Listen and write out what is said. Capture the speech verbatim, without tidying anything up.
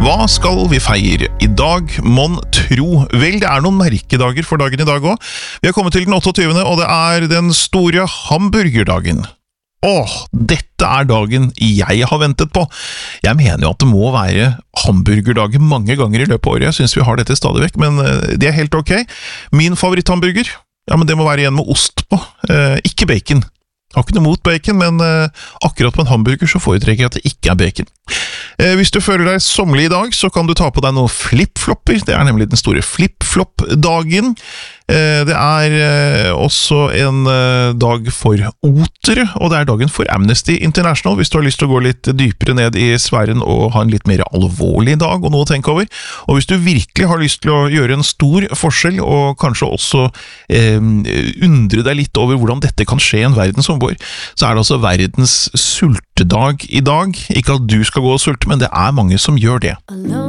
Hva skal vi feire i dag, mon tro? Vel, det er noen merkedager for dagen i dag også. Vi har kommet til den otteogtyvende, og det er den store hamburgerdagen. Åh, dette er dagen jeg har ventet på. Jeg mener jo at det må være hamburgerdagen mange ganger i løpet av året. Jeg synes vi har dette stadig vekk, men det er helt ok. Min favoritthamburger, ja, men det må være igjen med ost på, eh, ikke bacon. Jeg har ikke noe mot bacon, men eh, akkurat på en hamburger så foretrekker jeg at det ikke er bacon. Eh, hvis du føler deg sommerlig i dag, så kan du ta på deg noen flip-flopper. Det er nemlig den store flip-flop-dagen. Eh, det er eh, også en eh, dag for otere, og det er dagen for Amnesty International, hvis du har lyst til å gå litt dypere ned i sfæren og ha en litt mer alvorlig dag og noe å tenke over. Og hvis du virkelig har lyst til å gjøre en stor forskjell, og kanskje også eh, undre deg litt over hvordan dette kan skje i en verden som vår, så er det altså verdens sultedag i dag. Ikke at du skal gå og sulte, men det er mange som gjør det.